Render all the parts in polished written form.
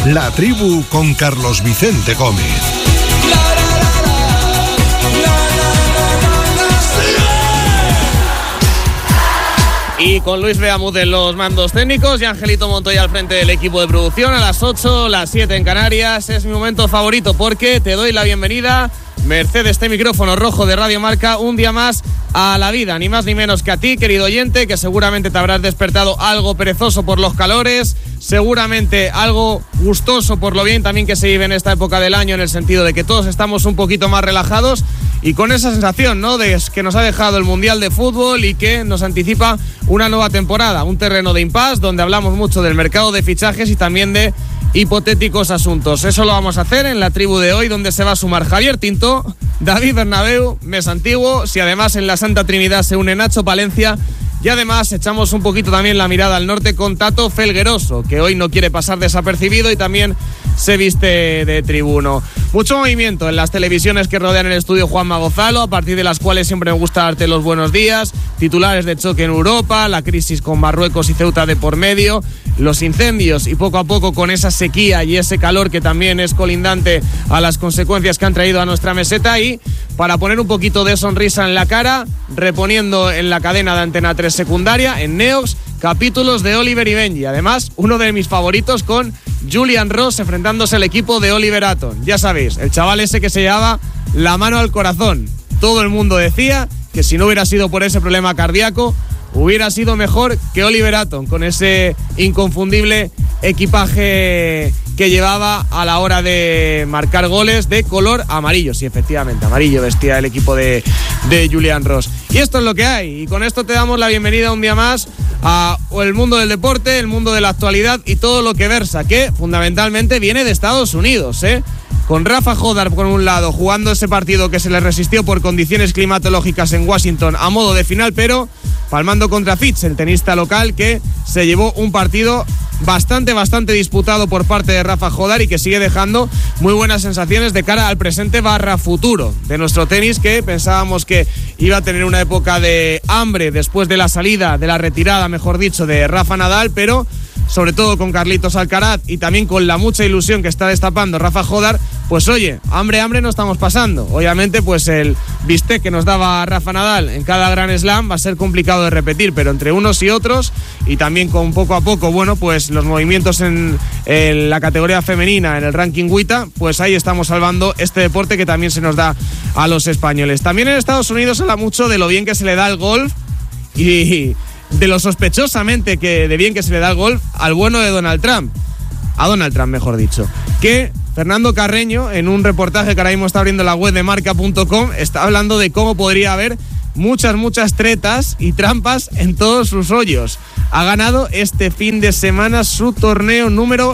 La Tribu con Carlos Vicente Gómez. Y con Luis Beamud en los mandos técnicos y Angelito Montoya al frente del equipo de producción a las 8, las 7 en Canarias. Es mi momento favorito porque te doy la bienvenida, merced este micrófono rojo de Radio Marca, un día más a la vida, ni más ni menos que a ti, querido oyente, que seguramente te habrás despertado algo perezoso por los calores, seguramente algo gustoso por lo bien también que se vive en esta época del año, en el sentido de que todos estamos un poquito más relajados y con esa sensación, ¿no?, de que nos ha dejado el Mundial de Fútbol y que nos anticipa una nueva temporada, un terreno de impasse donde hablamos mucho del mercado de fichajes y también de hipotéticos asuntos. Eso lo vamos a hacer en la tribu de hoy, donde se va a sumar Javier Tinto, David Bernabéu, Mes Antiguo, si además en la Santa Trinidad se une Nacho Palencia, y además echamos un poquito también la mirada al norte con Tato Felgueroso, que hoy no quiere pasar desapercibido y también se viste de tribuno. Mucho movimiento en las televisiones que rodean el estudio Juanma Gonzalo, a partir de las cuales siempre me gusta darte los buenos días, titulares de choque en Europa, la crisis con Marruecos y Ceuta de por medio, los incendios y poco a poco con esa sequía y ese calor que también es colindante a las consecuencias que han traído a nuestra meseta, y para poner un poquito de sonrisa en la cara, reponiendo en la cadena de Antena 3 secundaria, en Neox, capítulos de Oliver y Benji. Además, uno de mis favoritos con Julian Ross enfrentándose al equipo de Oliver Atom. Ya sabéis, el chaval ese que se llevaba la mano al corazón. Todo el mundo decía que si no hubiera sido por ese problema cardíaco, hubiera sido mejor que Oliver Atom, con ese inconfundible equipaje que llevaba a la hora de marcar goles de color amarillo. Sí, efectivamente, amarillo vestía el equipo de Julian Ross. Y esto es lo que hay, y con esto te damos la bienvenida un día más a el mundo del deporte, el mundo de la actualidad y todo lo que versa, que fundamentalmente viene de Estados Unidos, con Rafa Jodar por un lado jugando ese partido que se le resistió por condiciones climatológicas en Washington a modo de final, pero palmando contra Fitz, el tenista local, que se llevó un partido bastante disputado por parte de Rafa Jodar y que sigue dejando muy buenas sensaciones de cara al presente / futuro de nuestro tenis, que pensábamos que iba a tener una época de hambre después de la salida, de la retirada, mejor dicho, de Rafa Nadal, pero sobre todo con Carlitos Alcaraz y también con la mucha ilusión que está destapando Rafa Jodar, pues oye, hambre no estamos pasando. Obviamente, pues el bistec que nos daba Rafa Nadal en cada Grand Slam va a ser complicado de repetir, pero entre unos y otros, y también con poco a poco, bueno, pues los movimientos en la categoría femenina, en el ranking WTA, pues ahí estamos salvando este deporte que también se nos da a los españoles. También en Estados Unidos se habla mucho de lo bien que se le da el golf y de lo sospechosamente de bien que se le da el golf al bueno de Donald Trump. A Donald Trump, mejor dicho. Que Fernando Carreño, en un reportaje que ahora mismo está abriendo la web de marca.com, está hablando de cómo podría haber muchas tretas y trampas en todos sus hoyos. Ha ganado este fin de semana su torneo número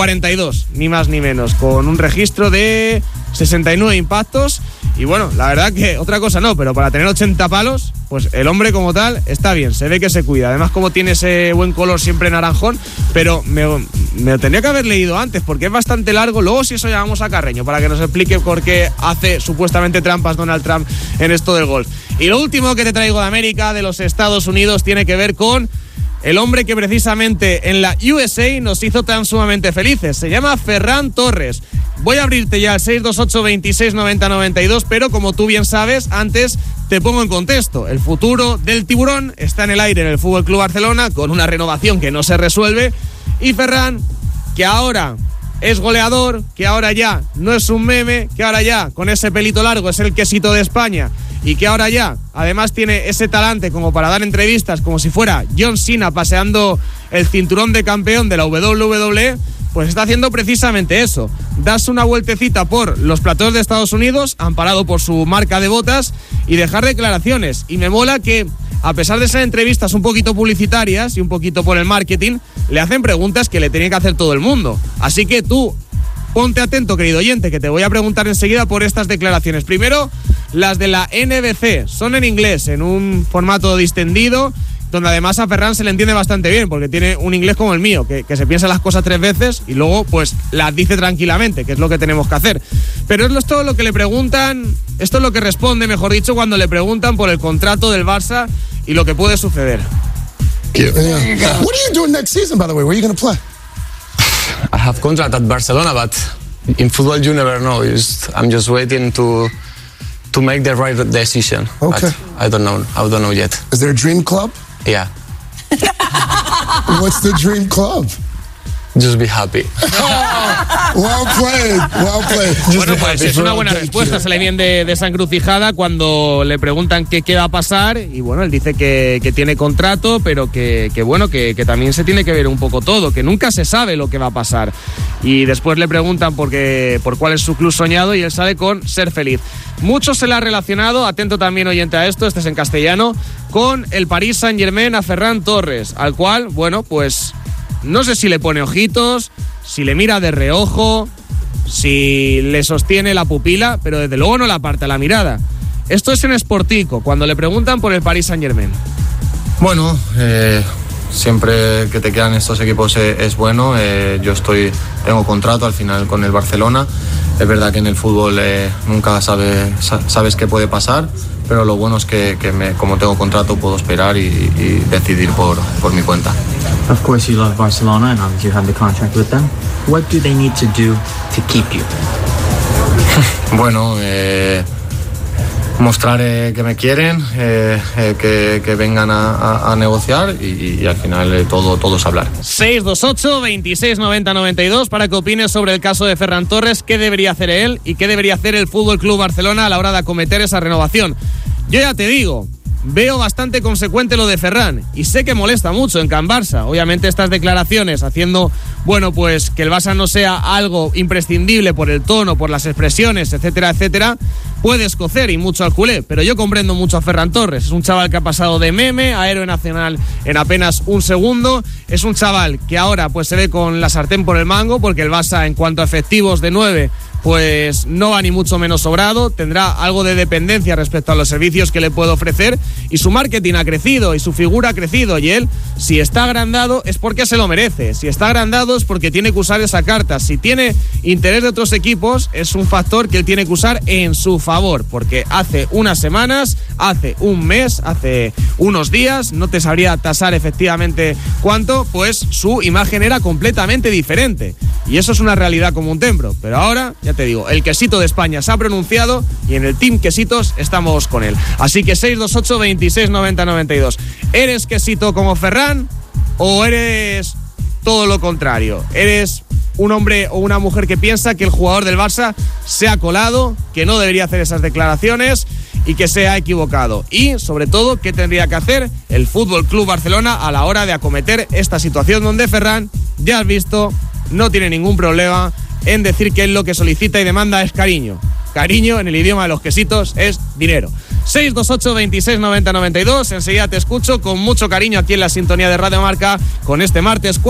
42, ni más ni menos, con un registro de 69 impactos. Y bueno, la verdad que otra cosa no, pero para tener 80 palos, pues el hombre como tal está bien, se ve que se cuida. Además, como tiene ese buen color siempre naranjón, pero me lo tendría que haber leído antes porque es bastante largo. Luego, si eso, llamamos a Carreño para que nos explique por qué hace supuestamente trampas Donald Trump en esto del golf. Y lo último que te traigo de América, de los Estados Unidos, tiene que ver con el hombre que precisamente en la USA nos hizo tan sumamente felices. Se llama Ferran Torres. Voy a abrirte ya el 628 26 90 92, pero como tú bien sabes, antes te pongo en contexto. El futuro del tiburón está en el aire en el FC Barcelona, con una renovación que no se resuelve. Y Ferran, que ahora es goleador, que ahora ya no es un meme, que ahora ya con ese pelito largo es el quesito de España, y que ahora ya además tiene ese talante como para dar entrevistas como si fuera John Cena paseando el cinturón de campeón de la WWE, pues está haciendo precisamente eso, darse una vueltecita por los platós de Estados Unidos, amparado por su marca de botas, y dejar declaraciones. Y me mola que, a pesar de ser entrevistas un poquito publicitarias y un poquito por el marketing, le hacen preguntas que le tiene que hacer todo el mundo. Así que tú, ponte atento, querido oyente, que te voy a preguntar enseguida por estas declaraciones. Primero, las de la NBC, son en inglés, en un formato distendido, donde además a Ferran se le entiende bastante bien, porque tiene un inglés como el mío, que se piensa las cosas 3 veces y luego pues las dice tranquilamente, que es lo que tenemos que hacer. Pero es todo lo que le preguntan, esto es lo que responde, mejor dicho, cuando le preguntan por el contrato del Barça y lo que puede suceder. What are you doing next season, by the way? Where are you going to play? I have contract at Barcelona, but in football you never know. I'm just waiting to make the right decision. Okay. But I don't know yet. Is there a dream club? Yeah. What's the dream club? Just be happy. Well played. Bueno, pues es una buena respuesta. Se le viene de esa encrucijada cuando le preguntan qué va a pasar. Y bueno, él dice que tiene contrato, pero que también se tiene que ver un poco todo, que nunca se sabe lo que va a pasar. Y después le preguntan por cuál es su club soñado y él sale con ser feliz. Mucho se le ha relacionado, atento también oyente a esto, este es en castellano, con el Paris Saint-Germain a Ferran Torres, al cual, bueno, pues no sé si le pone ojitos, si le mira de reojo, si le sostiene la pupila, pero desde luego no le aparta la mirada. Esto es en Sportico, cuando le preguntan por el Paris Saint-Germain. Bueno, siempre que te quedan estos equipos es bueno. Yo tengo contrato al final con el Barcelona. Es verdad que en el fútbol nunca sabes qué puede pasar, pero lo bueno es que como tengo contrato puedo esperar y decidir por mi cuenta. Of course you love Barcelona and obviously you have the contract with them. What do they need to do to keep you? Bueno, mostrar que me quieren, que vengan a negociar y al final todo es hablar. 628 26 90 92 para que opines sobre el caso de Ferran Torres, qué debería hacer él y qué debería hacer el Fútbol Club Barcelona a la hora de acometer esa renovación. Yo ya te digo, veo bastante consecuente lo de Ferran y sé que molesta mucho en Can Barça. Obviamente estas declaraciones haciendo, bueno, pues que el Barça no sea algo imprescindible por el tono, por las expresiones, etcétera, etcétera, puede escocer y mucho al culé, pero yo comprendo mucho a Ferran Torres. Es un chaval que ha pasado de meme a héroe nacional en apenas un segundo. Es un chaval que ahora pues se ve con la sartén por el mango porque el Barça en cuanto a efectivos de 9 pues no va ni mucho menos sobrado, tendrá algo de dependencia respecto a los servicios que le puede ofrecer y su marketing ha crecido y su figura ha crecido y él, si está agrandado es porque se lo merece, si está agrandado es porque tiene que usar esa carta, si tiene interés de otros equipos es un factor que él tiene que usar en su favor, porque hace unas semanas, hace un mes, hace unos días, no te sabría tasar efectivamente cuánto, pues su imagen era completamente diferente y eso es una realidad como un templo, pero ahora ya te digo, el quesito de España se ha pronunciado y en el Team Quesitos estamos con él. Así que 628 26 90 92. ¿Eres quesito como Ferran o eres todo lo contrario? ¿Eres un hombre o una mujer que piensa que el jugador del Barça se ha colado, que no debería hacer esas declaraciones y que se ha equivocado? Y, sobre todo, ¿qué tendría que hacer el Fútbol Club Barcelona a la hora de acometer esta situación donde Ferran, ya has visto, no tiene ningún problema en decir que él lo que solicita y demanda es cariño? Cariño en el idioma de los quesitos es dinero. 628 26 90 92. Enseguida te escucho con mucho cariño aquí en la sintonía de Radio Marca con este martes 4.